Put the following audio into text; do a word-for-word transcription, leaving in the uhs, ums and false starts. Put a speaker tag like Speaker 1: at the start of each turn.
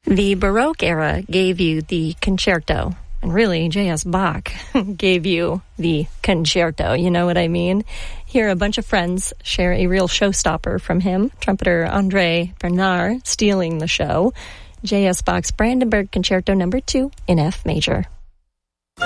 Speaker 1: The Baroque era gave you the concerto, and really, J S. Bach gave you the concerto, you know what I mean? Here, a bunch of friends share a real showstopper from him, trumpeter André Bernard stealing the show, J S. Bach's Brandenburg Concerto number two in F major.